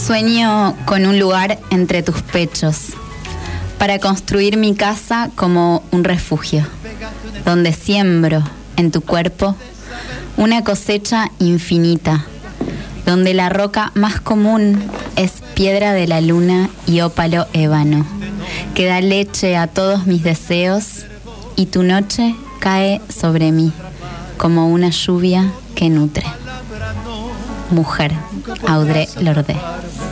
Sueño con un lugar entre tus pechos, para construir mi casa como un refugio, donde siembro en tu cuerpo una cosecha infinita, donde la roca más común es piedra de la luna y ópalo ébano, que da leche a todos mis deseos, y tu noche cae sobre mí como una lluvia que nutre. Mujer, Audre Lorde.